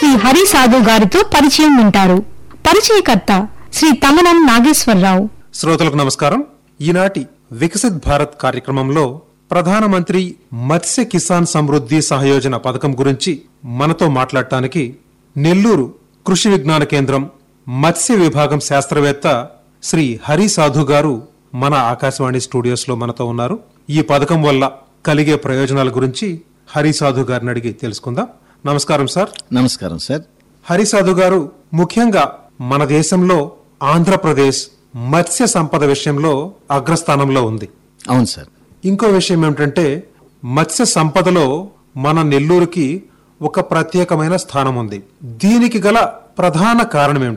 శ్రీ హరి సాధు గారితో పరిచయం వింటారు. పరిచయకర్త శ్రీ తమనం నాగేశ్వరరావు. శ్రోతలకు నమస్కారం. ఈనాటి వికసిత్ భారత్ కార్యక్రమంలో ప్రధానమంత్రి మత్స్య కిసాన్ సమృద్ధి సహయోజన పథకం గురించి మనతో మాట్లాడటానికి నెల్లూరు కృషి విజ్ఞాన కేంద్రం మత్స్య విభాగం శాస్త్రవేత్త శ్రీ హరి సాధు గారు మన ఆకాశవాణి స్టూడియోస్ లో మనతో ఉన్నారు. ఈ పథకం వల్ల కలిగే ప్రయోజనాల గురించి హరి సాధు గారిని అడిగి తెలుసుకుందాం. నమస్కారం సార్. నమస్కారం సార్. హరి సాధు గారు, ముఖ్యంగా మన దేశంలో ఆంధ్రప్రదేశ్ మత్స్య సంపద విషయంలో అగ్రస్థానంలో ఉంది. అవును సార్. ఇంకో విషయం ఏమిటంటే, మత్స్య సంపదలో మన నెల్లూరుకి ఒక ప్రత్యేకమైన స్థానం ఉంది. దీనికి గల ప్రధాన కారణం ఏమిటి?